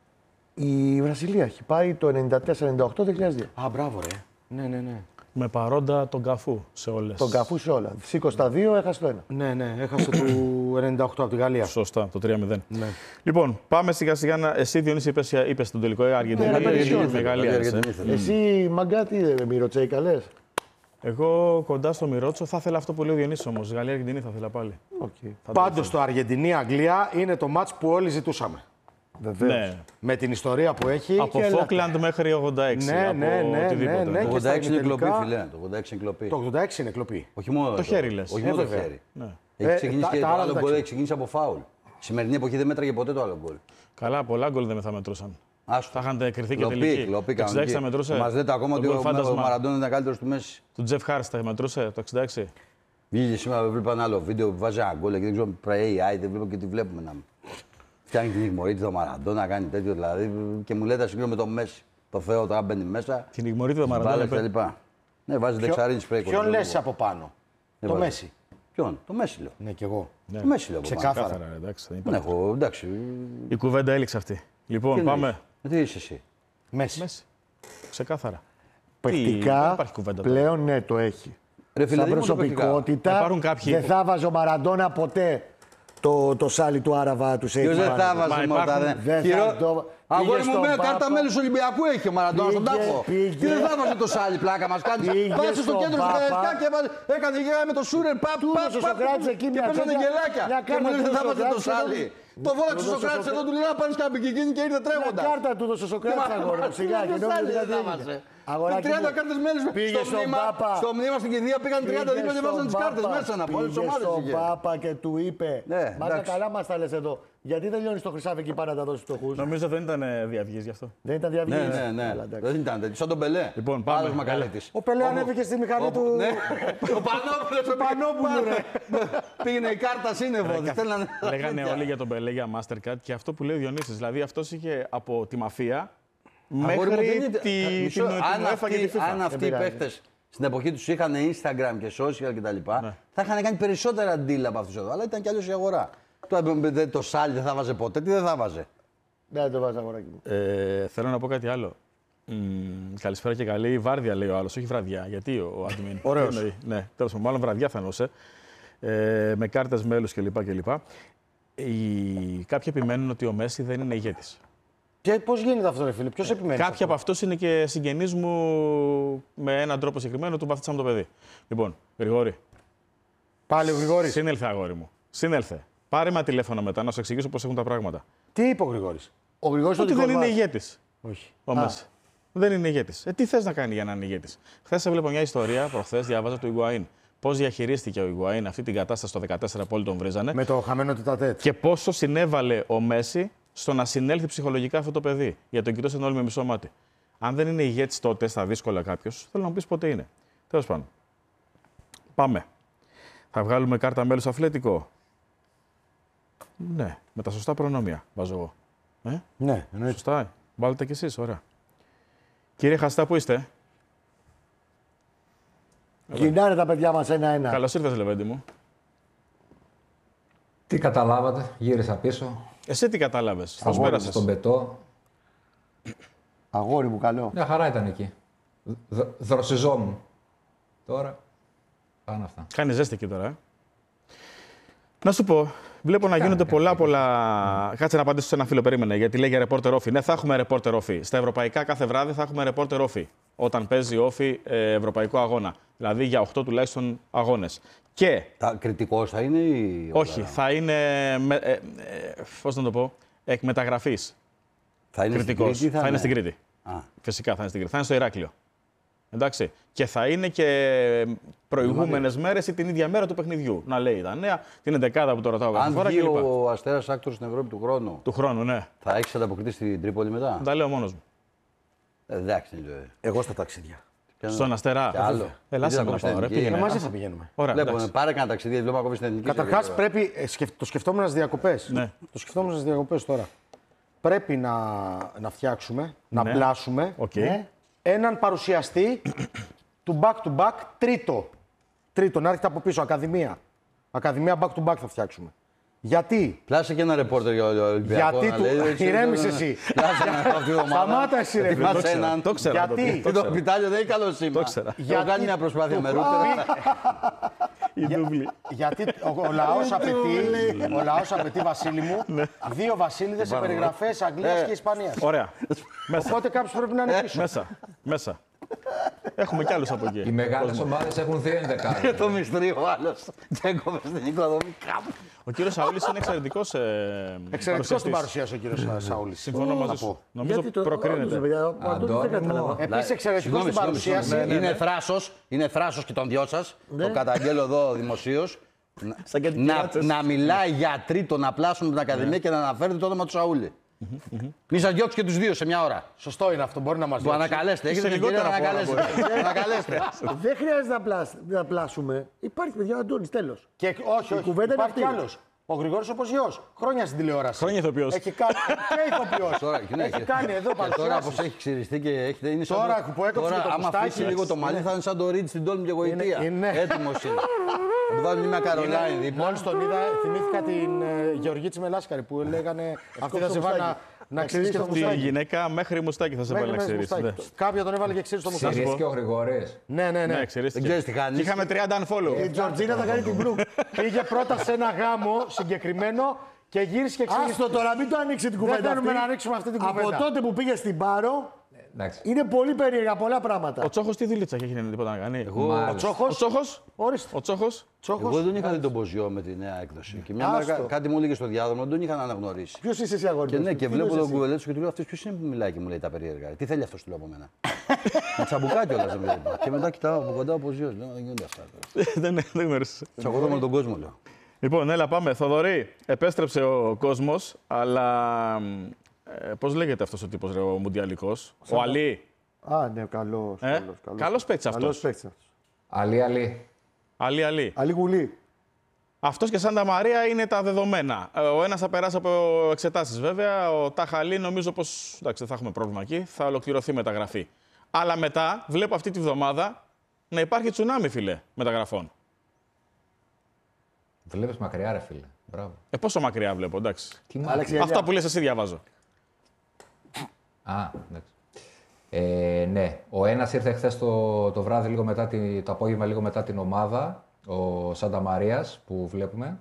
Η Βραζιλία έχει πάει το ενενήντα τέσσερα ενενήντα οκτώ δύο χιλιάδες δύο. Α, μπράβο ρε. Ναι, ναι, ναι. Με παρόντα τον Καφού σε όλες. Τον Καφού σε όλα. Σήκωσε τα δύο, έχασε το ένα. Ναι, ναι. Έχασε του ενενήντα οκτώ από τη Γαλλία. Σωστά, το τρία μηδέν. Ναι. Λοιπόν, πάμε σιγά σιγά. Να... Εσύ, Διονύση, είπες, είπες τον τελικό η Αργεντινή. Ναι, Η Αργεντινή, Αργεντινή, η Γαλλία, είσαι. Εσύ, Μαγκά, τι ε, Μυροτσέικα λες. Εγώ κοντά στο Μιρότσο θα ήθελα αυτό που λέει ο Διονύσης όμως. Η Γαλλία-Αργεντινή θα ήθελα πάλι. Okay. Πάντως το Αργεντινή-Αγγλία είναι το μάτς που όλοι ζητούσαμε. Βεβαίως. Ναι. Με την ιστορία που έχει. Από και Φόκλαντ μέχρι ογδόντα έξι. Ναι, από ναι, ναι, οτιδήποτε. ναι, ναι. Το και ογδόντα έξι είναι στα κλοπή, ημιτελικά- φίλε. Το ογδόντα έξι είναι κλοπή. Το ογδόντα έξι είναι κλοπή. Όχι μόνο Το χέρι λες. Όχι Ε, μόνο το βέβαια. χέρι. Ναι. Έχει Ε, ξεκινήσει τα- και τα το άλλα, άλλο γκολ εντάξει. έχει ξεκινήσει από φάουλ. Η σημερινή εποχή δεν μέτραγε ποτέ το άλλο γκολ. Καλά, πολλά γκολ δεν θα μετρούσαν. Άστο. Θα είχαν κρυθεί και Κλοπή, τελική. κλοπή Το εξήντα έξι θα κανονική. μετρούσε. Μας λέτε ακόμα Το ότι γκολ ο, ο φάντασμα Μαραντόνα ήταν καλύτερος του Μέση. του Τζεφ Χάρις θα μετρούσε το εξήντα έξι. Βγήκε σήμερα, βλέπω ένα άλλο βίντεο που βάζει ένα γκολ και δεν ξέρω πρέπει έι άι, δεν βλέπω και τι βλέπουμε να μου. Φτιάχνει την ηγμορίτιδα ο Μαραντόνα, κάνει τέτοιο δηλαδή και μου λέει τα συγκρίνω με τον Μέση. Το Θεό τώρα μπαίνει μέσα. Την ηγμορίτιδα Βάλε Μαραντόνα. και τα λοιπά. Ναι, βάζει δεξαρίνη σπρέι. Ποιον λες από πάνω? Το βάζει. Μέση. Ποιον, το Μέση λέω. Ναι, κι εγώ. Το Μέση λέω. από πάνω. Ξεκάθαρα. Κάθαρα, εντάξει. δεν Δεν υπάρχει. έχω, εντάξει. Η κουβέντα έληξε αυτή. Λοιπόν, Τι πάμε. εννοείς? Τι είσαι εσύ. Μέση. Μέση. Ξεκάθαρα. δεν Παιχτικά υπάρχει κουβέντα τώρα. πλέον ναι, το έχει. Ρε φίλε, Σαν δεν είμαστε παιχτικά. προσωπικότητα Υπάρχουν κάποιοι δεν που- θα βάζω Μαραντόνα ποτέ το, το σάλι του Άραβα του Σέικ. Ποιος δεν θα Μα βάζει υπάρχουν- μότα, ρε. δεν θα Χειρό- το- Αγόρι πήγε μου, στον με Πάπα. κάρτα μέλους Ολυμπιακού έχει ο Μαραντόνα στον Πήγε, τάφο. πήγε. Τι δεν θα βάζει το σάλι πλάκα μας κάνει. Πήγε Πάτσε στο στον κέντρο του Πάπα. Καραϊσκά και έβαλε- έκανε γέλα με το Σούρερ. Παπ, Του παπ, έδωσε ο παπ, Σοκράτης εκεί και μια παίζανε τέτοια- γελάκια. μια Και κάρτα μου λέει του δεν θα έδωσε ο βάζει το Σοκράτης, σάλι. εδώ. Το βόλαξε Του ο έδωσε ο Σοκράτης εδώ, Σοκράτης. του λέει να πάρεις κάποια μπικικίνι και ήρθε Μια τρέχοντας. κάρτα του έδωσε ο Σοκράτης αγόρι μου. Σιγά και νόμιζε δεν κάτι θα έγινε. βάζε. Αγοράκι Και τριάντα μου. κάρτες μέλους Πήγε στο στον μνήμα. Πάπα. Στο μνήμα στην κηδεία πήγαν τριάντα Πήγε δίπλα και βάζαν τις στον κάρτες Πάπα, μέσα να πω. Όλες τις πήγε ομάδες στον είχε. Πάπα και του είπε. Ναι, Μάγκα, εντάξει. καλά μας τα λες εδώ. Γιατί δεν λιώνεις το χρυσάφι εκεί πάνω να τα δώσεις φτωχούς. Νομίζω δεν ήταν διαυγής γι' αυτό. Δεν ήταν διαυγής. Ναι, ναι, ναι. Αλλά εντάξει. Δεν ήταν τέτοιο. Σαν τον Πελέ. Λοιπόν, πάμε. Άλλος μακαρίτης. Ο Πελέ ανέβηκε στη μηχανή Όπου- του. Ναι, ο Πανόπουλος. Ο Πανόπουλου, ρε. Πήγαινε η κάρτα σύννεφο. δεν θέλανε- Λέγανε όλοι για τον Πελέ για Mastercard και αυτό που λέει ο Διονύσης. Δηλαδή αυτός είχε από τη μαφία Αγόρι μου, δεν μέχρι είναι- τη, Κα- μισό. την, την αν UEFA και τη αυτοί, αν FIFA. αυτοί οι πειράζει. παίχτες στην εποχή τους είχαν Instagram και social κτλ. Ναι. Θα είχαν κάνει περισσότερα deal από αυτούς εδώ. Αλλά ήταν κι αλλιώς η αγορά. Το, το σάλι δεν θα βάζε ποτέ. Τι δεν θα βάζε. Δεν το βάζω αγοράκι μου. Ε, θέλω να πω κάτι άλλο. Μ, καλησπέρα και καλή βάρδια, λέει ο άλλος, όχι βραδιά. Γιατί ο admin. Ωραίος. Τι εννοεί? Ναι, τέλος πάντων, μάλλον βραδιά θα εννοούσε. Ε, με κάρτες μέλους κλπ. κλπ. Οι... Κάποιοι επιμένουν ότι ο Μέση δεν είναι ηγέτης. Και πώς γίνεται αυτό, ρε φίλε, ποιος επιμένει? σε Κάποιοι αυτό? από αυτούς είναι και συγγενείς μου με έναν τρόπο συγκεκριμένο, του βαθίσαμε το παιδί. Λοιπόν, Γρηγόρη, Πάλι ο Γρηγόρης. συνέλθε αγόρι μου. Συνέλθε. Πάρε με τηλέφωνο μετά να σου εξηγήσω πώς έχουν τα πράγματα. Τι είπε ο Γρηγόρης? Ο Γρηγόρης ο Ότι δικός δεν είναι μας. ηγέτης. Όχι. Ο Μέση. Δεν είναι ηγέτης. Ε, τι θες να κάνει για να είναι ηγέτης? Χθες έβλεπα μια ιστορία, προχθές διάβαζα του Ιγκουαΐν. Πώς διαχειρίστηκε ο Ιγκουαΐν αυτή την κατάσταση το δεκατέσσερα που όλοι τον βρίζανε Με το χαμένο τετατέτ. και πόσο συνέβαλε ο Μέση στο να συνέλθει ψυχολογικά αυτό το παιδί. Για τον κοιτώσαν όλοι με μισό μάτι. Αν δεν είναι ηγέτης τότε στα δύσκολα κάποιος, θέλω να μου πεις πότε είναι. Τέλος πάντων. Πάμε. Θα βγάλουμε κάρτα μέλους αθλητικό. Ναι, με τα σωστά προνόμια βάζω εγώ. Ε? Ναι, εννοείται. Σωστά. Βάλετε κι εσείς, ωραία. Κύριε Χαστά, πού είστε? Γυρνάνε τα παιδιά μας ένα-ένα. Καλώς ήρθες, Λεβέντη μου. Τι καταλάβατε, γύρισα πίσω. Εσύ τι κατάλαβες, πώς Αγώρισα πέρασες? στον πετό. Αγόρι μου, καλό. Μια χαρά ήταν εκεί. Δ- Δροσιζόμουν. Τώρα, πάνε αυτά. Κάνει ζέστη εκεί τώρα, ε. Να σου πω, βλέπω να γίνονται πολλά, πολλά. Κάτσε να απαντήσω σε ένα φίλο, περίμενε, γιατί λέει για ρεπόρτερ όφι. Ναι, θα έχουμε ρεπόρτερ όφι. Στα ευρωπαϊκά κάθε βράδυ θα έχουμε ρεπόρτερ όφι. Όταν παίζει όφι ε, ευρωπαϊκό αγώνα. Δηλαδή για οκτώ τουλάχιστον αγώνες. Και. Τα κριτικός θα είναι ή. Όχι, θα είναι. Με, ε, ε, πώς να το πω. Εκ μεταγραφής. Θα είναι Κριτικός. στην Κρήτη. Θα είναι στην Κρήτη. Α. Φυσικά θα είναι στην Κρήτη. Θα είναι στο Ηράκλειο. Εντάξει. Και θα είναι και προηγούμενες μέρες ή την ίδια μέρα του παιχνιδιού. Να λέει τα νέα, την εντεκάδα που το ρωτάω κάθε Αν φορά βγει κλπ. ο Αστέρας Άκτορας στην Ευρώπη του χρόνου, Του χρόνου, ναι. θα έχεις ανταποκριθεί στην Τρίπολη μετά. Τα λέω μόνος μου. Ε, Εντάξει, είναι ζωή. Εγώ στα ταξίδια. Στον Αστερά. Κι άλλο. Ελά, Τι σε να να πούμε πάω, ρε. στην εθνική, Πήγαινε. Ε, Ναι. μαζί θα πηγαίνουμε. Ωραία, Βλέπουμε, εντάξει. πάρε κανένα ταξίδι, βλέπουμε ακόμα στην εθνική. Καταρχάς σε- πρέπει. ε, σκεφ- το σκεφτόμουν στις διακοπές. Ναι. Το σκεφτόμουν στις διακοπές τώρα. Πρέπει να, να φτιάξουμε, να Ναι. πλάσουμε Οκ. ναι, έναν παρουσιαστή του back to back τρίτο. Τρίτο, να έρχεται από πίσω, Ακαδημία. Ακαδημία back to back θα φτιάξουμε. Γιατί. Πλάσε και ένα ρεπόρτερ για ο Ολυμπιακό. Γιατί να του- λέει, έτσι, ηρέμησε ναι, ναι. εσύ. Πλάσε ένα αυτή την ομάδα. Σταμάτα εσύ, ρε, Ετοιμάσαι το ξέρα, έναν. το ξέρα, Γιατί? το πει, το Και το ξέρα. πιτάλιο δεν έχει καλό σήμα. Το ξέρα. Έχω Γιατί κάνει μια προσπάθεια του με ρούτερ. Η ντούμπλη. Γιατί ο, ο λαός απαιτεί, ο λαός απαιτεί, Βασίλη μου, δύο βασίλειδες σε περιγραφές Αγγλίας και Ισπανίας. Ωραία. Μέσα. Οπότε κάποιος πρέπει να είναι πίσω. Μέσα. Μέσα. Έχουμε κι άλλους από εκεί. Οι μεγάλες ομάδες έχουν δύο ενδεκάδες. Και το μυστρί ο άλλος. Τσέκοβε στην οικοδομή κάπου. Ο κύριος Σαούλης είναι εξαιρετικός ε, Εξαιρετικό στην παρουσιαστής. παρουσίαση ο κύριος Σαούλης. Συμφωνώ μαζί σου. Νομίζω Γιατί το- προκρίνεται. όντως, παιδιά, ο Αντώνης δεν Αντώνη κατάλαβα. μου. Επίσης εξαιρετικό Συγγνώμη, στην συγγνώμη, παρουσίαση. συγγνώμη. Είναι θράσος, είναι θράσος και των δυο σας. Το καταγγέλλω εδώ δημοσίως. Σαν και την Να, Κεράτσες. να μιλάει για τρίτο, να πλάσουν την Ακαδημία και να αναφέρετε το όνομα του Σαούλη. Μη σας διώξει και τους δύο σε μια ώρα. Σωστό είναι αυτό, μπορεί να μας Του διώξει. ανακαλέστε. Έχετε Σε την ευκαιρία να λιγότερα από ανακαλέσετε. Ανακαλέστε. Δεν χρειάζεται να, πλάσ- να πλάσουμε. Υπάρχει, παιδιά, ο Αντώνης, τέλος. Και, όχι, όχι, κουβέντα είναι υπάρχει κι αυτή. άλλος. Ο Γρηγόρης ο Ποζιός. Χρόνια στην τηλεόραση. Χρόνια ηθοποιός. Έχει κάνει. Και ηθοποιός. Τώρα, ναι, έχει και- κάνει εδώ και τώρα παρουσιάσεις. πως έχει ξυριστεί και έχετε. Είναι σαν Τώρα το- που έκοψε τώρα, και το άμα μουστάκι, αφήσει λίγο το μαλλί, είναι- θα είναι σαν το Ρίτ στην Τόλμη και γοητεία. είναι. Έτοιμος είναι. Θα του βάλουμε μια Καρολάιν δίπλα. Μόλις τον είδα, θυμήθηκα την ε, Γεωργίτση Μελάσκαρη που λέγανε αυτή θα σε βάλει να, να ξυρίσει και το Τη μουστάκι. γυναίκα μέχρι μουστάκι θα σε βάλει Μέχρι να μέσα ξέρεις. μουστάκι. Ναι. Κάποια τον έβαλε και ξύρισε το μουστάκι. Συρίστηκε ο Γρηγόρης. Ναι, ναι, ναι. Ναι, ξερίστηκε. Δεν ξέρεις τι κάνεις. Και είχαμε τριάντα unfollow. Η Τζορτζίνα θα κάνει την μπλου. Πήγε πρώτα σε ένα γάμο συγκεκριμένο και γύρισε και ξύρισε. Άστο τώρα, μην το ανοίξει την κουβέντα. θέλουμε αυτή. να ανοίξουμε αυτή την Από κουβέντα. τότε που πήγε στην Πάρο, Εντάξει. είναι πολύ περίεργα πολλά πράγματα. Ο Τσόχος τι δουλίτσα έχει, έχει τίποτα να κάνει. Ο Μάλιστα. Ο Τσόχος. Τσόχος. Ορίστε. Ο Τσόχος. Τσόχος. Εγώ δεν είχα δει τον Ποζιό με τη νέα έκδοση. Και μια Άστο. μέρα κάτι μου έλεγε στο διάδρομο, δεν τον είχαν αναγνωρίσει. Ποιο είσαι εσύ, αγόρι Και μου, ναι, και τι βλέπω είσαι τον εσύ? κουβελέτσο και του λέω: Αυτό ποιο είναι που μιλάει και μου λέει τα περίεργα. Τι θέλει αυτό, του λέω από μένα. Με τσαμπουκά κιόλα δεν βλέπει. Και μετά κοιτάω από κοντά ο Ποζιό. Λέω: Δεν γίνονται αυτά. Δεν δεν γνώρισε. Τσακωθώ με τον κόσμο, λέω. Λοιπόν, έλα πάμε. Θοδωρή, επέστρεψε ο κόσμος, αλλά ε, πώς λέγεται αυτός ο τύπος, ρε, ο Μουντιαλικός. Ο Αλή. Α, ναι, καλό. Ε? Καλός παίκτης αυτός. παίκτη. Αλή, αλή. Αλή, Αλή. Αλλή γουλή. Αυτός και Σάντα Μαρία είναι τα δεδομένα. Ε, Ο ένας θα περάσει από εξετάσεις βέβαια. Ο Τάχα Αλή νομίζω πως εντάξει, δεν θα έχουμε πρόβλημα εκεί. Θα ολοκληρωθεί η μεταγραφή. Αλλά μετά βλέπω αυτή τη βδομάδα να υπάρχει τσουνάμι, φίλε, μεταγραφών. Βλέπεις μακριά, ρε φίλε. Μπράβο. Ε, πόσο μακριά βλέπω, εντάξει. Τι μάλλον. Άλεξη, Αυτά που λες εσύ διαβάζω. Α, εντάξει. Ε, ναι, ο ένας ήρθε χθες το, το βράδυ, λίγο μετά τη, το απόγευμα, λίγο μετά την ομάδα, ο Σάντα Μαρίας, που βλέπουμε.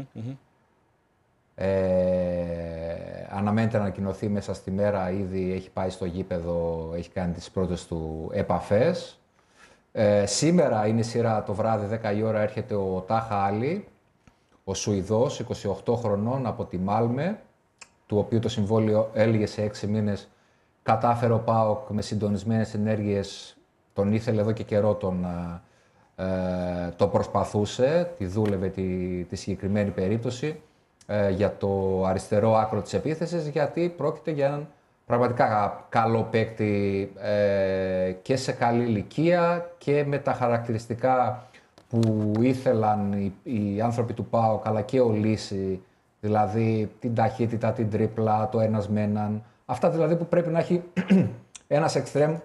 Ε, αναμένεται να ανακοινωθεί μέσα στη μέρα, ήδη έχει πάει στο γήπεδο, έχει κάνει τις πρώτες του επαφές. Ε, σήμερα είναι η σειρά το βράδυ, δέκα η ώρα, έρχεται ο Τάχα Άλι, ο Σουηδός, είκοσι οκτώ χρονών, από τη Μάλμε, του οποίου το συμβόλαιο έλυγε σε έξι μήνες. Κατάφερε ο ΠΑΟΚ με συντονισμένες ενέργειες, τον ήθελε εδώ και καιρό, τον, ε, το προσπαθούσε, τη δούλευε τη, τη συγκεκριμένη περίπτωση. ε, για το αριστερό άκρο της επίθεσης, γιατί πρόκειται για έναν πραγματικά καλό παίκτη ε, και σε καλή ηλικία και με τα χαρακτηριστικά που ήθελαν οι, οι άνθρωποι του ΠΑΟΚ αλλά και ο Λύση, δηλαδή την ταχύτητα, την τρίπλα, το ένας με έναν. Αυτά δηλαδή που πρέπει να έχει ένας εξτρέμ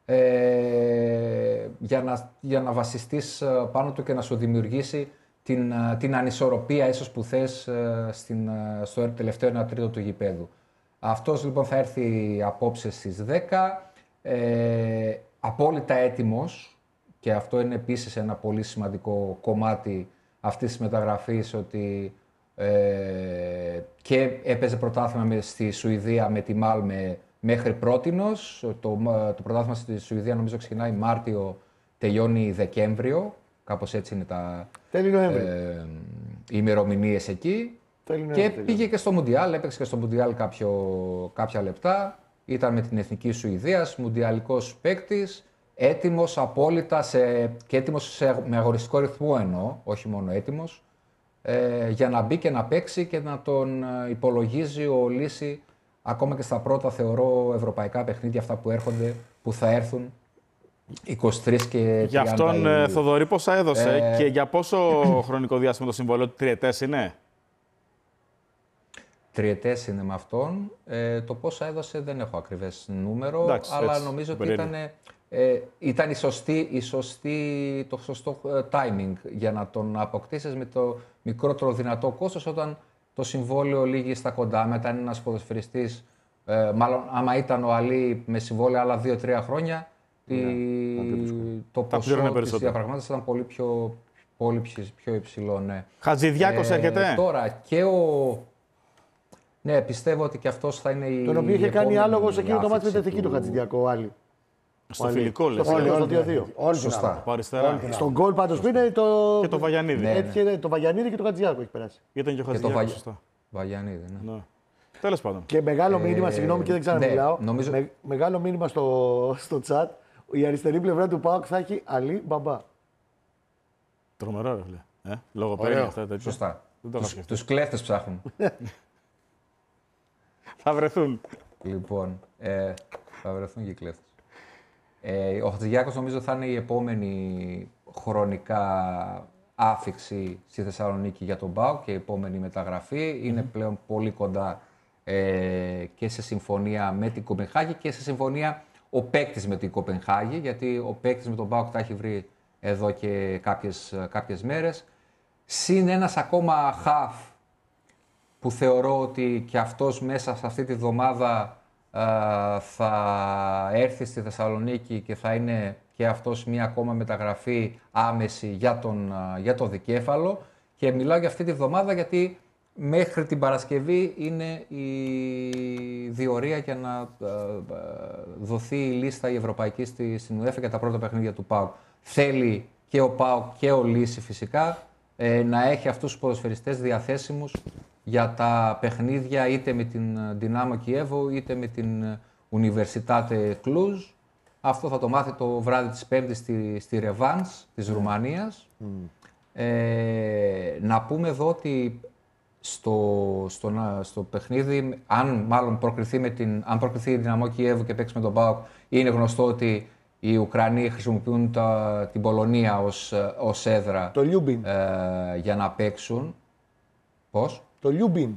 ε, για, να, για να βασιστείς πάνω του και να σου δημιουργήσει την, την ανισορροπία ίσως που θες στην, στο τελευταίο ένα τρίτο του γηπέδου. Αυτός λοιπόν θα έρθει απόψε στις δέκα, ε, απόλυτα έτοιμος, και αυτό είναι επίσης ένα πολύ σημαντικό κομμάτι αυτής της μεταγραφής, ότι ε, και έπαιζε πρωτάθλημα στη Σουηδία με τη Μάλμε μέχρι πρότινος. Το, το πρωτάθλημα στη Σουηδία νομίζω ξεκινάει Μάρτιο, τελειώνει Δεκέμβριο, κάπως έτσι είναι τα ε, οι ημερομηνίες εκεί. Τέλει, και τέλει. πήγε και στο Μουντιάλ, έπαιξε και στο Μουντιάλ κάποια λεπτά. Ήταν με την Εθνική Σουηδίας, μουντιαλικός παίκτης, έτοιμος απόλυτα σε, και έτοιμος σε, με αγοριστικό ρυθμό εννοώ, όχι μόνο έτοιμος, ε, για να μπει και να παίξει και να τον υπολογίζει ο Λύση ακόμα και στα πρώτα, θεωρώ, ευρωπαϊκά παιχνίδια, αυτά που έρχονται, που θα έρθουν είκοσι τρεις και τριάντα. Για αυτόν, Ιουλίου. Θοδωρή, πόσα έδωσε Ε, και για πόσο χρονικό διάστημα το συμβόλαιο του, τριετές είναι? Τριετές είναι με αυτόν. Ε, το πόσα έδωσε δεν έχω ακριβές νούμερο, Εντάξει, αλλά έτσι, νομίζω ότι περίεργο. ήταν, ε, ήταν η σωστή, η σωστή, το σωστό ε, timing για να τον αποκτήσεις με το μικρότερο δυνατό κόστος, όταν το συμβόλαιο λήγει στα κοντά. Μετά είναι ένας ποδοσφαιριστής, ε, μάλλον άμα ήταν ο Αλή με συμβόλαιο άλλα δύο τρία χρόνια, η, το πλήρωνε ποσό της περισσότερο. διαπραγμάτευσης ήταν πολύ πιο, πολύ πιο, πιο υψηλό. Ναι. Χατζηδιάκος Ε, έρχεται. Τώρα και ο. Ναι, πιστεύω ότι και αυτός θα είναι η. Τον οποίο είχε η κάνει επόμενη άλογο σε εκείνο το μάτι με την άφηξη εθνική του Χατζηδιακό, άλλη. Στο φιλικό, λες. Στο ε. φιλικό, στο δύο δύο. Όλη την Σωστά. ώρα. Από αριστερά. Στον γκολ πάντως που είναι το. Και το Βαγιανίδη. Ναι. Έτυχε το Βαγιανίδη και το Χατζηδιακό έχει περάσει. Ήταν και ο Και το Χατζηδιάκος, Βαγια- σωστά. Βαγιανίδη, ναι. Ναι. Τέλος πάντων. Και μεγάλο μήνυμα, συγγνώμη και δεν ξαναμιλάω. ναι, νομίζω- Με, μεγάλο μήνυμα στο, στο chat. Η αριστερή πλευρά του ΠΑΟΚ θα έχει Αλή Μπαμπά. Τρομερό, ρε φίλε. Ε, λογοπαίγνια αυτά τέτοια. Σωστά. Δεν το είχα Τους, σκεφτεί. τους κλέφτες ψάχνουν. Θα βρεθούν. Λοιπόν, ε, θα βρεθούν και οι κλέφτες. Ε, ο Χατζηδιάκος νομίζω θα είναι η επόμενη χρονικά άφιξη στη Θεσσαλονίκη για τον ΠΑΟΚ και η επόμενη μεταγραφή. Είναι πλέον πολύ κοντά ε, και σε συμφωνία με την Κοπενχάγη και σε συμφωνία ο παίκτης με την Κοπενχάγη, γιατί ο παίκτης με τον ΠΑΟΚ τα έχει βρει εδώ και κάποιες, κάποιες μέρες. Συν ένας ακόμα χαφ που θεωρώ ότι και αυτός μέσα σε αυτή τη βδομάδα α, θα έρθει στη Θεσσαλονίκη και θα είναι και αυτός μία ακόμα μεταγραφή άμεση για τον, α, για το δικέφαλο. Και μιλάω για αυτή τη βδομάδα γιατί μέχρι την Παρασκευή είναι η διορία για να α, α, δοθεί η λίστα η ευρωπαϊκή στη, στην UEFA για τα πρώτα παιχνίδια του ΠΑΟΚ. Θέλει και ο ΠΑΟΚ και ο Λύση φυσικά ε, να έχει αυτούς τους ποδοσφαιριστές διαθέσιμους για τα παιχνίδια είτε με την Dinamo Kiev είτε με την Universitate Cluj. Αυτό θα το μάθει το βράδυ της Πέμπτης στη, στη Ρεβάνς της Ρουμανίας. Mm. Ε, να πούμε εδώ ότι στο, στο, στο παιχνίδι, αν μάλλον προκριθεί, με την, αν προκριθεί η Dinamo Kiev και παίξει με τον ΠΑΟΚ, είναι γνωστό ότι οι Ουκρανοί χρησιμοποιούν τα, την Πολωνία ως, ως έδρα Το Λιούμπιν. ε, για να παίξουν. Πώς? Το Λιούμπιν.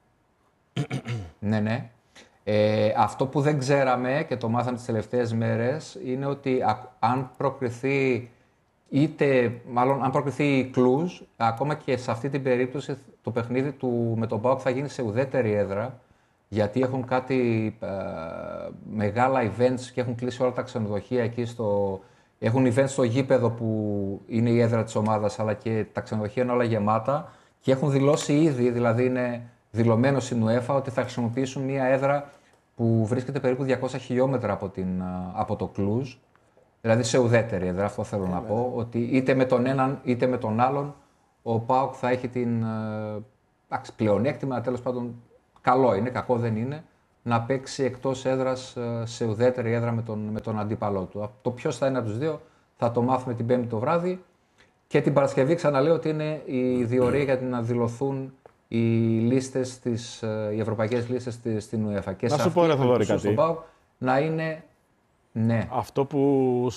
Ναι, ναι. Ε, αυτό που δεν ξέραμε και το μάθαμε τις τελευταίες μέρες είναι ότι α, αν προκριθεί είτε, μάλλον αν προκριθεί η Κλουζ, ακόμα και σε αυτή την περίπτωση το παιχνίδι του με τον ΠΑΟΚ θα γίνει σε ουδέτερη έδρα, γιατί έχουν κάτι ε, μεγάλα events και έχουν κλείσει όλα τα ξενοδοχεία εκεί στο... Έχουν events στο γήπεδο που είναι η έδρα της ομάδας, αλλά και τα ξενοδοχεία είναι όλα γεμάτα και έχουν δηλώσει ήδη, δηλαδή είναι δηλωμένο στην UEFA, ότι θα χρησιμοποιήσουν μια έδρα που βρίσκεται περίπου διακόσια χιλιόμετρα από, την, από το Κλουζ, δηλαδή σε ουδέτερη έδρα, αυτό θέλω να πω, ότι είτε με τον έναν είτε με τον άλλον ο ΠΑΟΚ θα έχει την ε, πλεονέκτημα, τέλος πάντων καλό είναι, κακό δεν είναι, να παίξει εκτός έδρας σε ουδέτερη έδρα με τον, με τον αντίπαλό του. Το ποιος θα είναι από τους δύο θα το μάθουμε την Πέμπτη το βράδυ και την Παρασκευή ξαναλέω ότι είναι η διορία για να δηλωθούν οι, λίστες της, οι ευρωπαϊκές λίστες της, στην UEFA. Και Να σε σου πω, ρε αυτή Θοδωρή, στον κάτι. ΠΑΟΚ να είναι ναι. Αυτό που